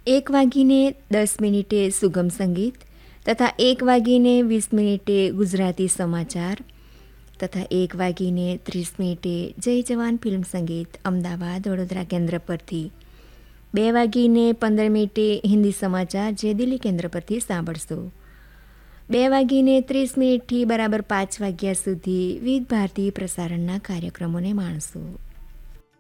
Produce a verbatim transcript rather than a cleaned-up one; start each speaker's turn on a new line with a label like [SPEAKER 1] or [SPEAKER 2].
[SPEAKER 1] એક વાગીને દસ મિનિટે સુગમ સંગીત તથા એક વાગીને વીસ મિનિટે ગુજરાતી સમાચાર તથા એક વાગીને ત્રીસ મિનિટે જય જવાન ફિલ્મ સંગીત અમદાવાદ વડોદરા કેન્દ્ર પરથી, બે વાગીને પંદર મિનિટે હિન્દી સમાચાર જે દિલ્હી કેન્દ્ર પરથી સાંભળશો. બે વાગીને ત્રીસ મિનિટથી બરાબર પાંચ વાગ્યા સુધી વિવિધ ભારતી પ્રસારણના કાર્યક્રમોને માણશો.